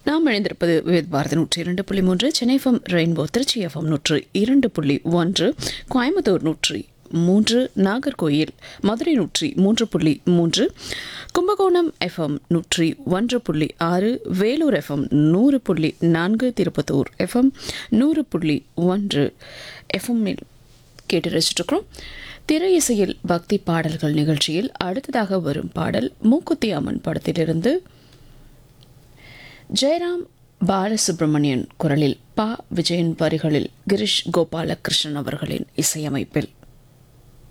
நாம் இணைந்திருப்பது Vividh Bharathi 102.3, Chennai FM rainbow, Trichy FM 102.1, Coimbatore 103, Nagercoil, Madurai 103.3, Kumbakonam FM 101.6, Vellore FM 100.4, Tirupattur FM 100.1 எஃப்எம்மில் கேட்டு ரசிச்சிருக்கிறோம். திரை இசையில் பக்தி பாடல்கள் நிகழ்ச்சியில் அடுத்ததாக வரும் பாடல் மூக்குத்தி அம்மன் படத்திலிருந்து ஜெயராம் பாலசுப்ரமணியன் குரலில் பா விஜயன் வரிகளில் கிரிஷ் கோபாலகிருஷ்ணன் அவர்களின் இசையமைப்பில்.